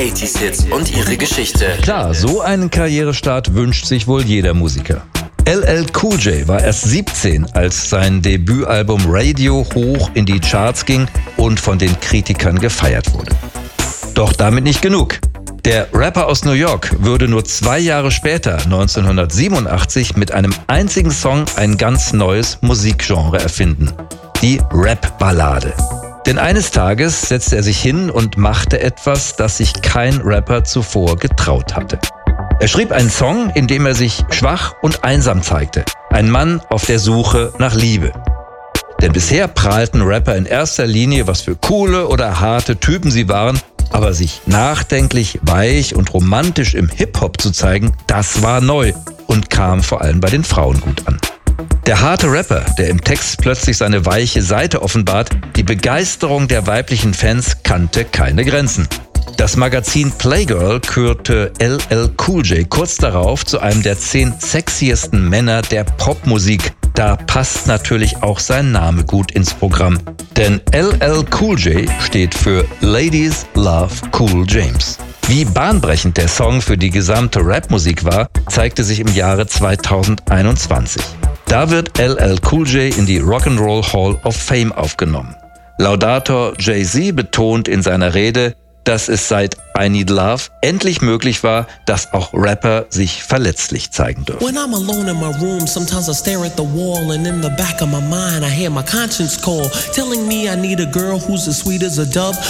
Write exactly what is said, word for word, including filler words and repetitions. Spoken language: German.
achtziger Hits und ihre Geschichte. Klar, so einen Karrierestart wünscht sich wohl jeder Musiker. L L Cool J war erst siebzehn, als sein Debütalbum Radio hoch in die Charts ging und von den Kritikern gefeiert wurde. Doch damit nicht genug. Der Rapper aus New York würde nur zwei Jahre später, neunzehnhundertsiebenundachtzig, mit einem einzigen Song ein ganz neues Musikgenre erfinden: die Rap-Ballade. Denn eines Tages setzte er sich hin und machte etwas, das sich kein Rapper zuvor getraut hatte. Er schrieb einen Song, in dem er sich schwach und einsam zeigte. Ein Mann auf der Suche nach Liebe. Denn bisher prahlten Rapper in erster Linie, was für coole oder harte Typen sie waren, aber sich nachdenklich, weich und romantisch im Hip-Hop zu zeigen, das war neu und kam vor allem bei den Frauen gut an. Der harte Rapper, der im Text plötzlich seine weiche Seite offenbart, die Begeisterung der weiblichen Fans kannte keine Grenzen. Das Magazin Playgirl kürte L L Cool J kurz darauf zu einem der zehn sexiesten Männer der Popmusik. Da passt natürlich auch sein Name gut ins Programm. Denn L L Cool J steht für Ladies Love Cool James. Wie bahnbrechend der Song für die gesamte Rapmusik war, zeigte sich im Jahre zweitausendeinundzwanzig. Da wird L L Cool J in die Rock'n'Roll Hall of Fame aufgenommen. Laudator Jay-Z betont in seiner Rede, dass es seit I Need Love endlich möglich war, dass auch Rapper sich verletzlich zeigen dürfen. When I'm alone in my room, sometimes I stare at the wall and in the back of my mind I hear my conscience call, telling me I need a girl who's as sweet as a dove,